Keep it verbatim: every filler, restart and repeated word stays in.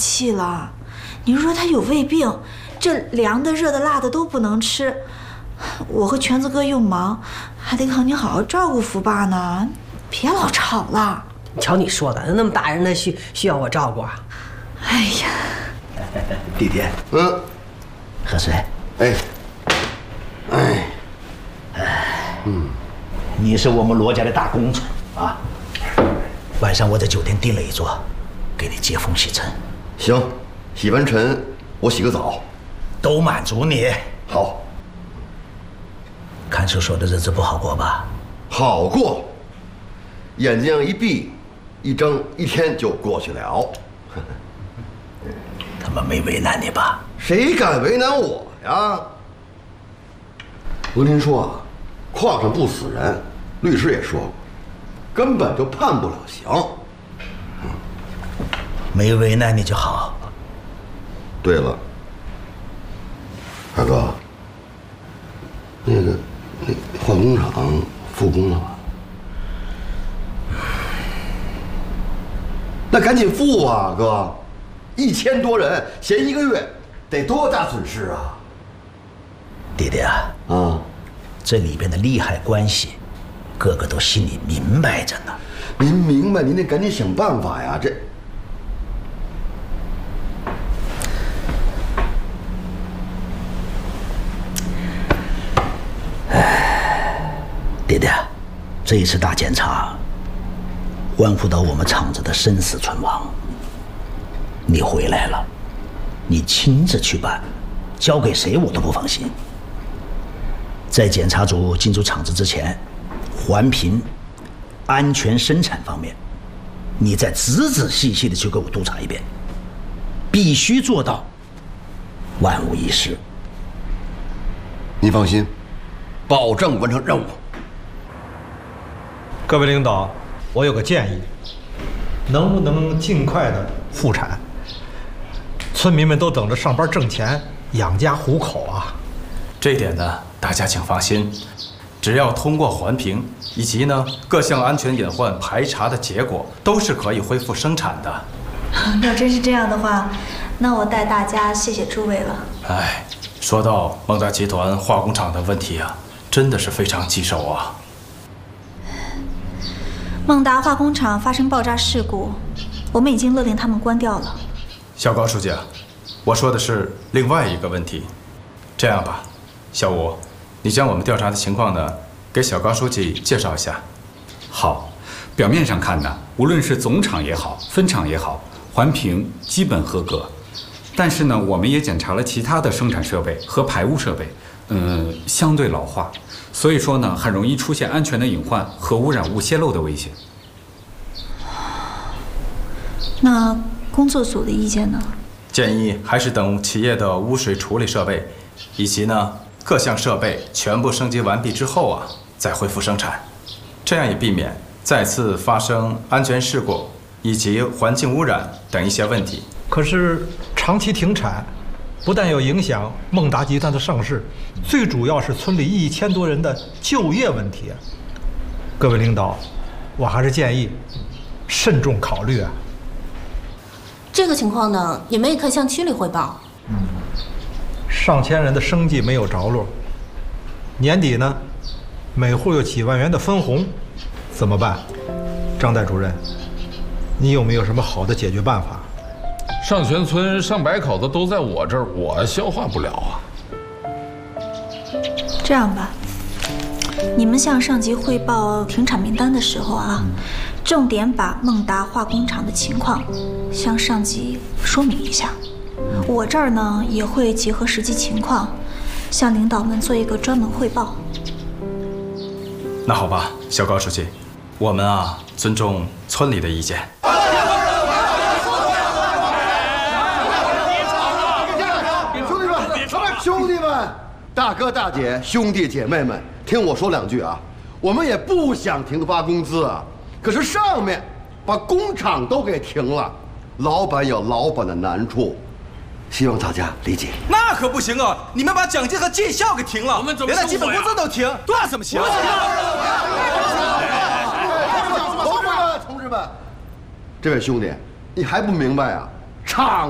气了。你说他有胃病，这凉的、热的、辣的都不能吃。我和全子哥又忙，还得靠你好好照顾福爸呢。别老吵了。 瞧你说的，那么大人呢，需需要我照顾啊？ 哎呀， 弟弟， 嗯， 喝水。 哎，哎， 哎，嗯，你是我们罗家的大功臣啊。晚上我在酒店订了一桌，给你接风洗尘。 行，洗完尘我洗个澡， 都满足你。 好。 看守所的日子不好过吧？ 好过，眼睛一闭一睁，一天就过去了。 他们没为难你吧？ 谁敢为难我呀？我跟您说啊，矿上不死人，律师也说过，根本就判不了刑。 嗯，没为难你就好。 对了，二哥，那个那化工厂复工了吧？那赶紧复啊，哥！一千多人，闲一个月，得多大损失啊！ 弟弟啊， 啊， 这里边的利害关系，个个都心里明白着呢。 您明白，您得赶紧想办法呀！这， 哎，弟弟，这一次大检查，关乎到我们厂子的生死存亡。你回来了，你亲自去办，交给谁我都不放心。在检查组进驻厂子之前，环评、安全生产方面，你再仔仔细细的去给我督查一遍，必须做到万无一失。 您放心，保证完成任务。 各位领导，我有个建议，能不能尽快的复产？村民们都等着上班挣钱，养家糊口啊。 这一点呢，大家请放心，只要通过环评以及呢各项安全隐患排查的结果，都是可以恢复生产的。 要真是这样的话，那我代大家谢谢诸位了。 哎，说到孟达集团化工厂的问题啊，真的是非常棘手啊。 孟达化工厂发生爆炸事故，我们已经勒令他们关掉了。 小高书记，我说的是另外一个问题。这样吧，小吴，你将我们调查的情况呢，给小高书记介绍一下。 好，表面上看呢，无论是总厂也好，分厂也好，环评基本合格。但是呢，我们也检查了其他的生产设备和排污设备，嗯，相对老化，所以说呢，很容易出现安全的隐患和污染物泄漏的危险。 那工作组的意见呢？ 建议还是等企业的污水处理设备以及呢各项设备全部升级完毕之后啊，再恢复生产，这样也避免再次发生安全事故以及环境污染等一些问题。 可是长期停产，不但有影响孟达集团的上市，最主要是村里一千多人的就业问题啊。各位领导，我还是建议慎重考虑啊。 这个情况呢，你们也可以向区里汇报。 嗯，上千人的生计没有着落，年底呢，每户有几万元的分红，怎么办？张代主任，你有没有什么好的解决办法？ 上泉村上百口子都在我这儿，我消化不了啊。 这样吧，你们向上级汇报停产名单的时候啊，重点把孟达化工厂的情况向上级说明一下。我这儿呢也会结合实际情况，向领导们做一个专门汇报。 那好吧，小高书记，我们啊尊重村里的意见。 兄弟们，兄弟们，大哥大姐、兄弟姐妹们，听我说两句啊！我们也不想停发工资啊，可是上面把工厂都给停了，老板有老板的难处，希望大家理解。 那可不行啊！你们把奖金和绩效给停了，我们连那基本工资都停，那怎么行？ 同志们，同志们，这位兄弟，你还不明白啊？厂